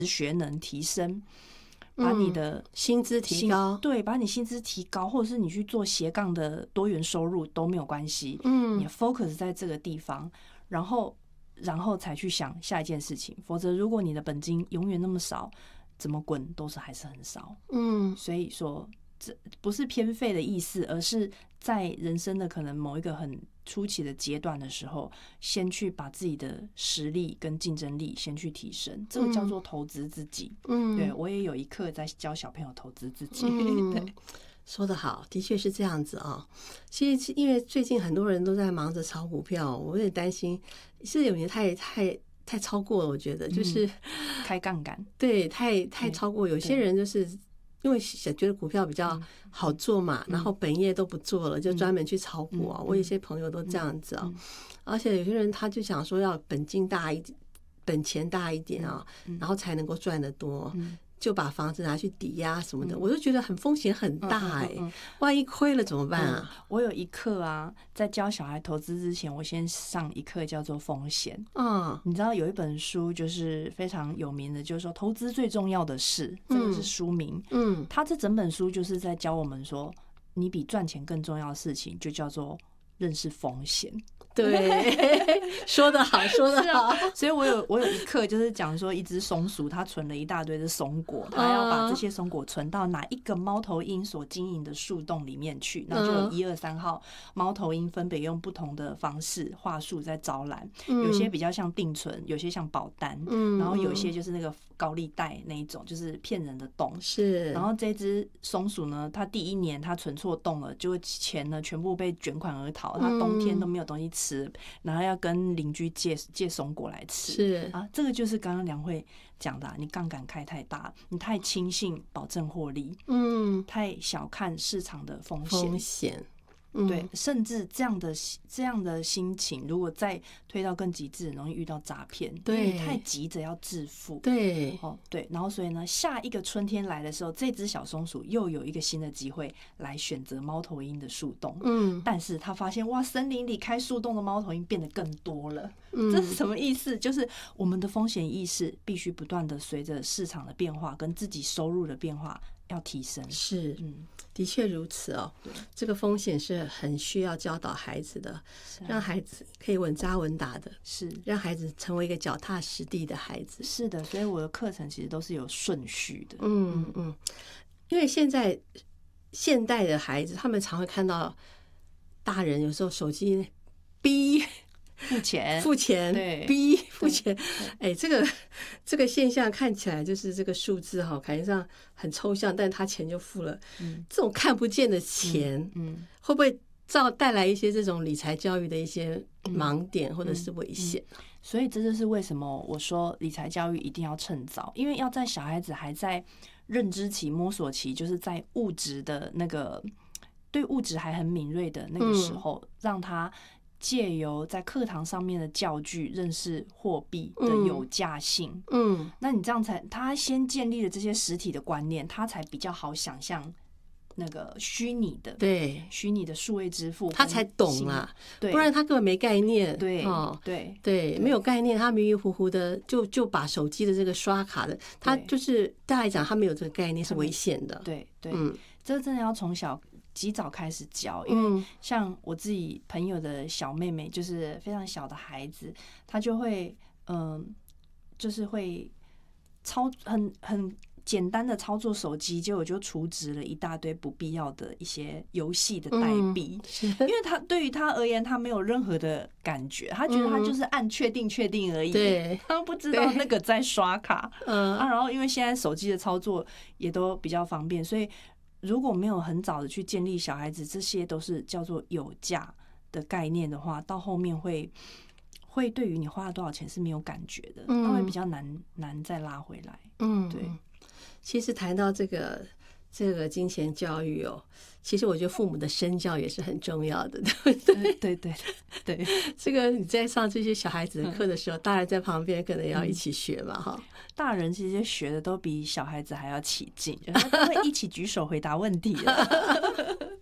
学能提升，把你的薪资提高， 对，把你薪资提高，或者是你去做斜杠的多元收入都没有关系。你 focus 在这个地方，然后才去想下一件事情。否则，如果你的本金永远那么少，怎么滚都是还是很少。所以说这不是偏废的意思，而是在人生的可能某一个很初期的阶段的时候，先去把自己的实力跟竞争力先去提升，这个叫做投资自己。对，我也有一课在教小朋友投资自己。对， 说得好，的确是这样子啊。其实因为最近很多人都在忙着炒股票，我有点担心是有点太超过了，我觉得就是开杠杆， 对，太超过。有些人就是因为觉得股票比较好做嘛，然后本业都不做了，就专门去炒股啊。我有些朋友都这样子啊，而且有些人他就想说要本金大一点，本钱大一点啊，然后才能够赚得多。就把房子拿去抵押什么的，我就觉得很风险很大万一亏了怎么办啊？ 我有一课啊，在教小孩投资之前，我先上一课叫做风险。你知道有一本书就是非常有名的，就是说投资最重要的事，这个是书名。他这整本书就是在教我们说，你比赚钱更重要的事情就叫做认识风险。 对，说得好，说得好。 所以我有一课就是讲说，一只松鼠它存了一大堆的松果，它要把这些松果存到哪一个猫头鹰所经营的树洞里面去，然后就有1、2、3号猫头鹰分别用不同的方式话术在招揽，有些比较像定存，有些像保单，然后有些就是那个高利贷那一种，就是骗人的洞。 是。 然后这只松鼠呢，它第1年它存错洞了，就钱呢全部被卷款而逃，它冬天都没有东西吃，然后要跟邻居借松果来吃。 是啊，这个就是刚刚梁慧讲的你杠杆开太大，你太轻信保证获利，太小看市场的风险。对，甚至这样的心情，如果再推到更极致，容易遇到诈骗。对，太急着要致富。 对， 对，然后所以呢，下一个春天来的时候，这只小松鼠又有一个新的机会来选择猫头鹰的树洞。但是他发现哇，森林里开树洞的猫头鹰变得更多了。这是什么意思？就是我们的风险意识必须不断的随着市场的变化跟自己收入的变化要提升。 是，的确如此哦。这个风险是很需要教导孩子的，让孩子可以稳扎稳打的，是让孩子成为一个脚踏实地的孩子。 是的，所以我的课程其实都是有顺序的。 因为现代的孩子，他们常会看到大人有时候手机逼付钱， 对， 逼付钱。这个现象看起来就是这个数字感觉上很抽象，但他钱就付了。这种看不见的钱，会不会带来一些这种理财教育的一些盲点或者是危险？ 所以这就是为什么我说理财教育一定要趁早，因为要在小孩子还在认知期、摸索期，就是在物质的那个对物质还很敏锐的那个时候，让他借由在课堂上面的教具认识货币的有价性。那你这样他先建立了这些实体的观念，他才比较好想象那个虚拟的数位支付， 他才懂啦。不然他根本没概念。对，没有概念，他迷迷糊糊的就把手机的这个刷卡的，他就是对他来讲，他没有这个概念是危险的。 对，这真的要从及早开始教，因为像我自己朋友的小妹妹，就是非常小的孩子，她就会就是会很简单的操作手机，结果就储值了一大堆不必要的一些游戏的代币。因为他对于他而言，他没有任何的感觉，他觉得他就是按确定而已，他不知道那个在刷卡。然后因为现在手机的操作也都比较方便，所以如果没有很早的去建立小孩子这些都是叫做有价的概念的话，到后面会对于你花了多少钱是没有感觉的，那会比较难再拉回来。对。 其实谈到这个金钱教育其实我觉得父母的身教也是很重要的，对不对？ 对， 这个你在上这些小孩子的课的时候，大人在旁边可能要一起学嘛， 大人其实学的都比小孩子还要起劲，他们会一起举手回答问题了。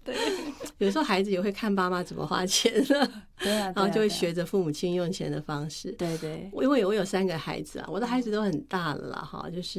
有时候孩子也会看爸妈怎么花钱对啊， 然后就会学着父母亲用钱的方式。 对对， 因为我有3个孩子啊，我的孩子都很大了啦，就是